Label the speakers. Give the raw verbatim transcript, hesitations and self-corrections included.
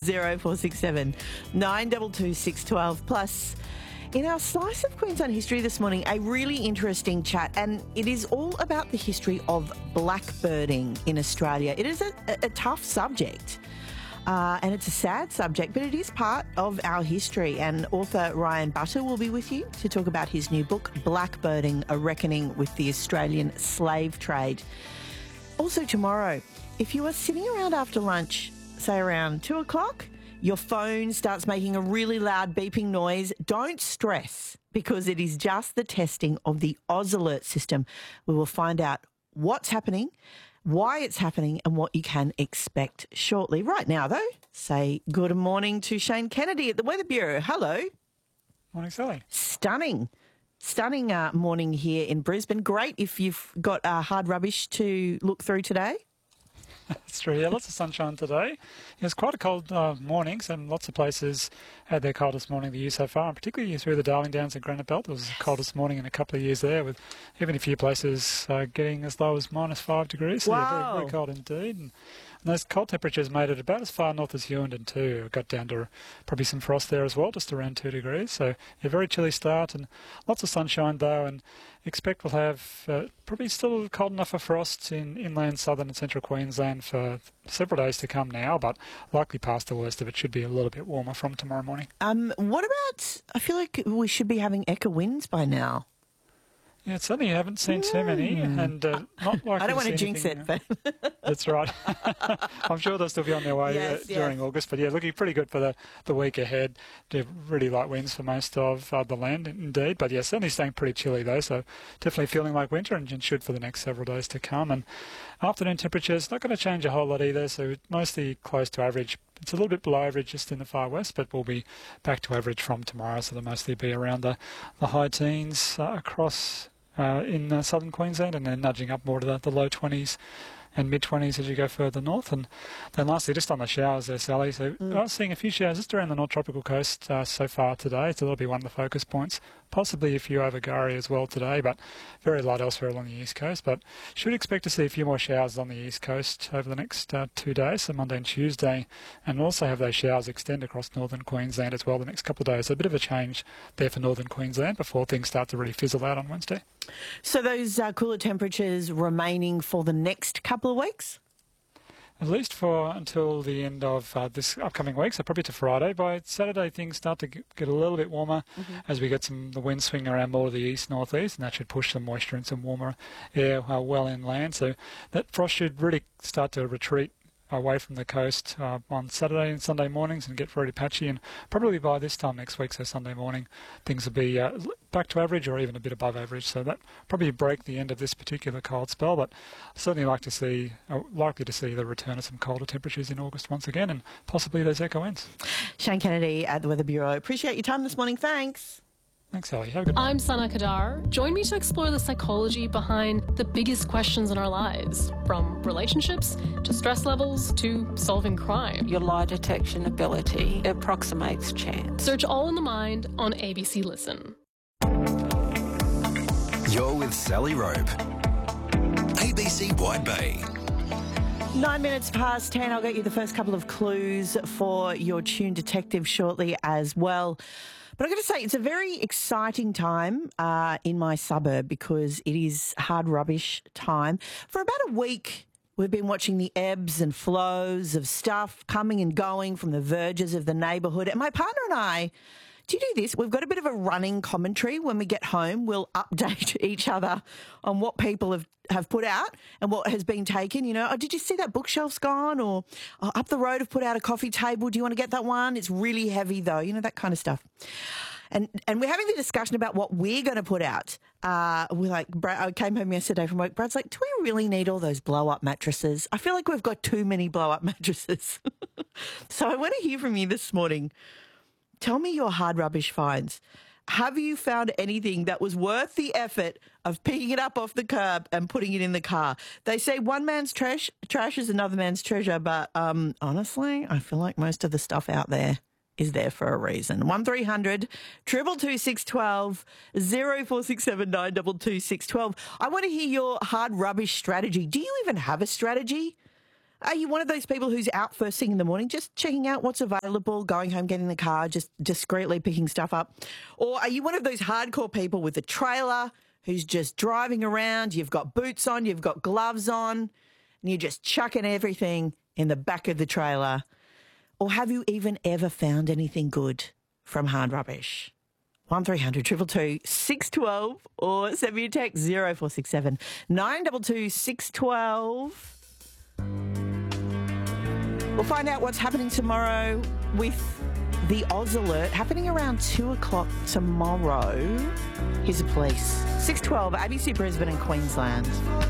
Speaker 1: zero four six seven nine two two six one two. Plus, in our Slice of Queensland history this morning, a really interesting chat, and it is all about the history of blackbirding in Australia. It is a, a tough subject. Uh, and it's a sad subject, but it is part of our history. And author Ryan Butter will be with you to talk about his new book, Blackbirding, A Reckoning with the Australian Slave Trade. Also tomorrow, if you are sitting around after lunch, say around two o'clock, your phone starts making a really loud beeping noise, don't stress, because it is just the testing of the Oz Alert system. We will find out what's happening, why it's happening, and what you can expect shortly. Right now, though, say good morning to Shane Kennedy at the Weather Bureau. Hello.
Speaker 2: Morning, Sally.
Speaker 1: Stunning. Stunning uh, morning here in Brisbane. Great if you've got uh, hard rubbish to look through today.
Speaker 2: That's true, yeah, lots of sunshine today. It was quite a cold uh, morning, so lots of places had their coldest morning of the year so far, and particularly through the Darling Downs and Granite Belt. It was the coldest morning in a couple of years there, with even a few places uh, getting as low as minus five degrees. So
Speaker 1: wow.
Speaker 2: Yeah, very, very cold indeed. And, and those cold temperatures made it about as far north as Hughenden too. It got down to probably some frost there as well, just around two degrees. So a very chilly start, and lots of sunshine though, and expect we'll have uh, probably still cold enough for frost in inland southern and central Queensland for several days to come now, but likely past the worst of it. Should be a little bit warmer from tomorrow morning.
Speaker 1: Um, what about, I feel like we should be having Eka winds by now.
Speaker 2: Yeah, certainly haven't seen too many,
Speaker 1: Mm.
Speaker 2: and uh, not likely
Speaker 1: I don't want to
Speaker 2: see
Speaker 1: jinx
Speaker 2: anything,
Speaker 1: it, but...
Speaker 2: That's right. I'm sure they'll still be on their way
Speaker 1: yes,
Speaker 2: uh,
Speaker 1: yes.
Speaker 2: during August, but yeah, looking pretty good for the, the week ahead. They're really light winds for most of uh, the land, indeed, but yeah, certainly staying pretty chilly though, so definitely feeling like winter, and, and should for the next several days to come. And afternoon temperatures not going to change a whole lot either, so mostly close to average. It's a little bit below average just in the far west, but we'll be back to average from tomorrow, so they'll mostly be around the, the high teens uh, across Uh, in uh, southern Queensland, and then nudging up more to the, the low twenties and mid-twenties as you go further north. And then lastly, just on the showers there, Sally, so mm. I was seeing a few showers just around the North Tropical Coast uh, so far today, so that'll be one of the focus points. Possibly a few over K'gari as well today, but very light elsewhere along the east coast. But should expect to see a few more showers on the east coast over the next uh, two days, so Monday and Tuesday, and also have those showers extend across northern Queensland as well the next couple of days. So a bit of a change there for northern Queensland before things start to really fizzle out on Wednesday.
Speaker 1: So those uh, cooler temperatures remaining for the next couple of weeks?
Speaker 2: At least for until the end of uh, this upcoming week, so probably to Friday. By Saturday, things start to get a little bit warmer mm-hmm. as we get some the wind swinging around more to the east-northeast, and that should push some moisture and some warmer air uh, well inland. So that frost should really start to retreat away from the coast uh, on Saturday and Sunday mornings and get very patchy, and probably by this time next week, so Sunday morning, things will be uh, back to average or even a bit above average, so that probably break the end of this particular cold spell. But certainly like to see uh, likely to see the return of some colder temperatures in August once again, and possibly those echo winds.
Speaker 1: Shane Kennedy at the Weather Bureau. Appreciate your time this morning. Thanks.
Speaker 2: Thanks, Ellie. Have a good night.
Speaker 3: I'm Sana Kadar. Join me to explore the psychology behind the biggest questions in our lives, from relationships to stress levels to solving crime.
Speaker 4: Your lie detection ability approximates chance.
Speaker 3: Search All in the Mind on A B C Listen.
Speaker 5: You're with Sally Rope, A B C Wide Bay.
Speaker 1: Nine minutes past ten. I'll get you the first couple of clues for your Tune Detective shortly as well. But I've got to say, it's a very exciting time uh, in my suburb because it is hard rubbish time. For about a week, we've been watching the ebbs and flows of stuff coming and going from the verges of the neighbourhood. And my partner and I, do you do this? We've got a bit of a running commentary. When we get home, we'll update each other on what people have, have put out and what has been taken. You know, oh, did you see that bookshelf's gone? Or oh, up the road have put out a coffee table. Do you want to get that one? It's really heavy though. You know, that kind of stuff. And and we're having the discussion about what we're going to put out. Uh, we're like, Brad, I came home yesterday from work. Brad's like, do we really need all those blow-up mattresses? I feel like we've got too many blow-up mattresses. So I want to hear from you this morning. Tell me your hard rubbish finds. Have you found anything that was worth the effort of picking it up off the curb and putting it in the car? They say one man's trash trash is another man's treasure, but um, honestly, I feel like most of the stuff out there is there for a reason. one three hundred, two two two, six one two, zero four six seven, nine two two, six one two. I want to hear your hard rubbish strategy. Do you even have a strategy? Are you one of those people who's out first thing in the morning, just checking out what's available, going home, getting in the car, just discreetly picking stuff up? Or are you one of those hardcore people with a trailer who's just driving around, you've got boots on, you've got gloves on, and you're just chucking everything in the back of the trailer? Or have you even ever found anything good from hard rubbish? one three hundred two two two six one two or send me a text zero four six seven nine two two six one two. We'll find out what's happening tomorrow with the Oz Alert happening around two o'clock tomorrow. Here's the police. six twelve, A B C Brisbane and Queensland.